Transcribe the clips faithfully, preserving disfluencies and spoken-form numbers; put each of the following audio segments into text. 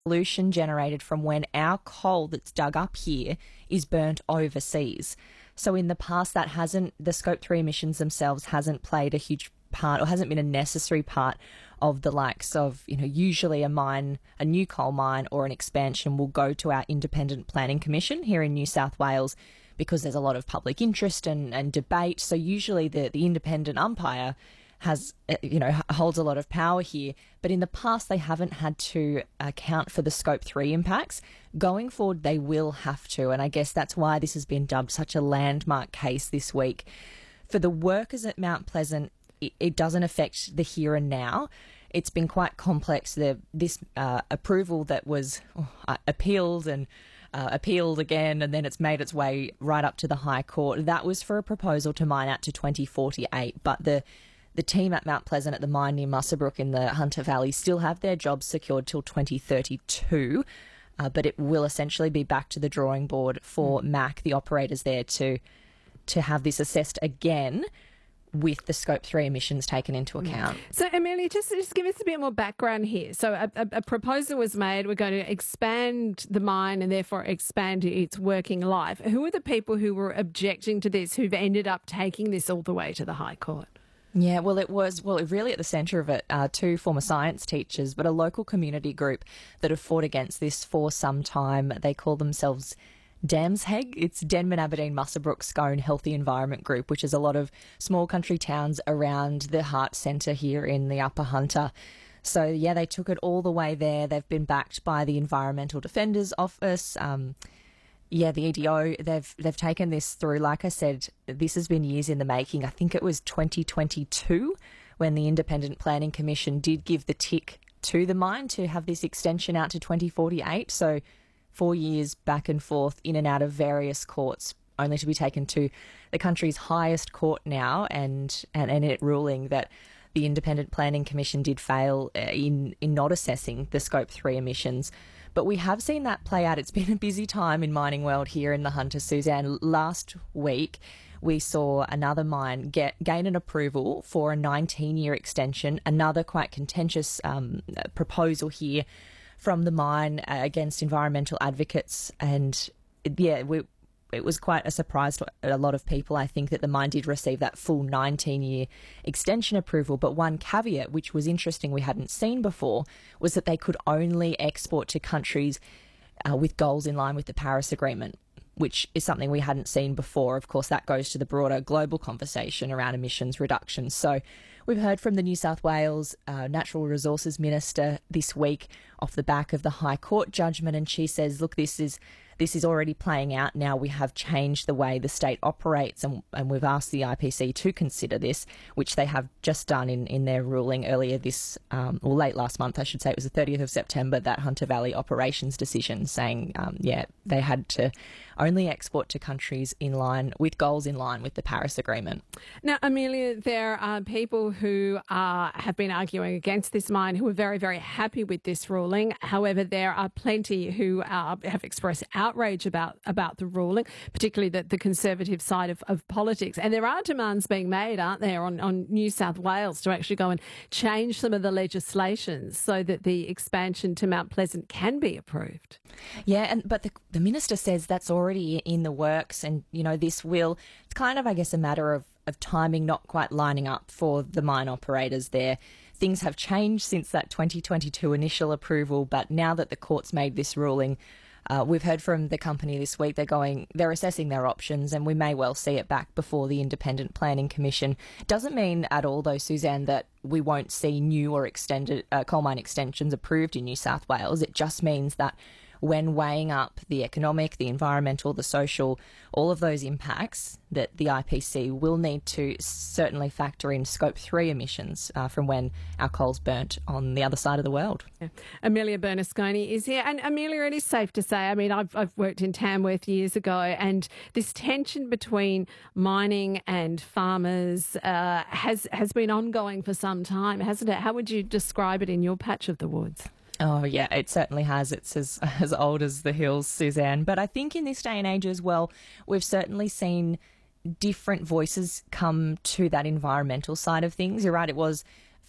pollution generated from when our coal that's dug up here is burnt overseas. So in the past, that hasn't, the scope three emissions themselves hasn't played a huge part or hasn't been a necessary part of the likes of, you know, usually a mine, a new coal mine or an expansion will go to our Independent Planning Commission here in New South Wales because there's a lot of public interest and, and debate. So usually the, the independent umpire has, you know, holds a lot of power here. But in the past, they haven't had to account for the scope three impacts. Going forward, they will have to. And I guess that's why this has been dubbed such a landmark case this week. For the workers at Mount Pleasant, it, it doesn't affect the here and now. It's been quite complex. The, this uh, approval that was oh, uh, appealed and uh, appealed again, and then it's made its way right up to the High Court. That was for a proposal to mine out to twenty forty-eight. But the The team at Mount Pleasant at the mine near Muswellbrook in the Hunter Valley still have their jobs secured till twenty thirty-two, uh, but it will essentially be back to the drawing board for mm. M A C, the operators there, to to have this assessed again with the scope three emissions taken into account. So, Amelia, just, just give us a bit more background here. So a, a, a proposal was made. We're going to expand the mine and therefore expand its working life. Who are the people who were objecting to this, who've ended up taking this all the way to the High Court? Yeah, well, it was, well, really at the centre of it are two former science teachers, but a local community group that have fought against this for some time. They call themselves DAMSHEG. It's Denman, Aberdeen, Muswellbrook, Scone Healthy Environment Group, which is a lot of small country towns around the heart centre here in the Upper Hunter. So, yeah, they took it all the way there. They've been backed by the Environmental Defenders Office, um, Yeah, the E D O, they've they've taken this through. Like I said, this has been years in the making. I think it was twenty twenty-two when the Independent Planning Commission did give the tick to the mine to have this extension out to twenty forty-eight. So four years back and forth, in and out of various courts, only to be taken to the country's highest court now, and, and, and it ruling that the Independent Planning Commission did fail in, in not assessing the Scope three emissions. But we have seen that play out. It's been a busy time in mining world here in the Hunter, Suzanne. Last week, we saw another mine get gain an approval for a nineteen-year extension, another quite contentious um, proposal here from the mine uh, against environmental advocates. And, yeah, we... It was quite a surprise to a lot of people, I think, that the mine did receive that full nineteen-year extension approval. But one caveat, which was interesting we hadn't seen before, was that they could only export to countries uh, with goals in line with the Paris Agreement, which is something we hadn't seen before. Of course, that goes to the broader global conversation around emissions reduction. So we've heard from the New South Wales uh, Natural Resources Minister this week off the back of the High Court judgment, and she says, look, this is this is already playing out now. We have changed the way the state operates, and, and we've asked the I P C to consider this, which they have just done in, in their ruling earlier this, um, or late last month, I should say. It was the thirtieth of September, that Hunter Valley operations decision saying, um, yeah, they had to only export to countries in line with goals in line with the Paris Agreement. Now, Amelia, there are people who are, have been arguing against this mine who are very, very happy with this ruling. However, there are plenty who are, have expressed outrage about, about the ruling, particularly the, the conservative side of, of politics. And there are demands being made, aren't there, on, on New South Wales to actually go and change some of the legislation so that the expansion to Mount Pleasant can be approved. Yeah, and but the, the minister says that's already in the works, and, you know, this will, it's kind of, I guess, a matter of, of timing not quite lining up for the mine operators there. Things have changed since that twenty twenty-two initial approval, but now that the court's made this ruling, Uh, we've heard from the company this week, they're going, they're assessing their options, and we may well see it back before the Independent Planning Commission. Doesn't mean at all, though, Suzanne, that we won't see new or extended uh, coal mine extensions approved in New South Wales. It just means that when weighing up the economic, the environmental, the social, all of those impacts, that the I P C will need to certainly factor in Scope three emissions uh, from when our coal's burnt on the other side of the world. Yeah. Amelia Bernasconi is here. And Amelia, it is safe to say, I mean, I've, I've worked in Tamworth years ago, and this tension between mining and farmers uh, has, has been ongoing for some time, hasn't it? How would you describe it in your patch of the woods? Oh, yeah, it certainly has. It's as, as old as the hills, Suzanne. But I think in this day and age as well, we've certainly seen different voices come to that environmental side of things. You're right, it was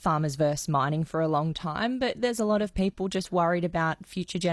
farmers versus mining for a long time, but there's a lot of people just worried about future generations.